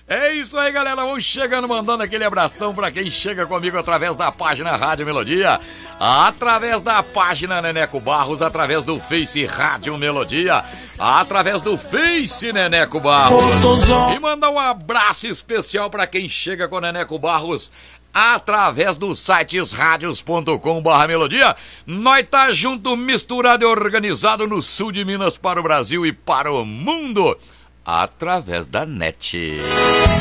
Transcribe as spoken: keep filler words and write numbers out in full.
É isso aí, galera. Vamos chegando, mandando aquele abração pra quem chega comigo através da página Rádio Melodia, através da página Neneco Barros, através do Face Rádio Melodia, através do Face Neneco Barros. E mandar um abraço especial pra quem chega com Neneco Barros através dos sites radios ponto com barra melodia. Nós tá junto, misturado e organizado no sul de Minas, para o Brasil e para o mundo, através da net.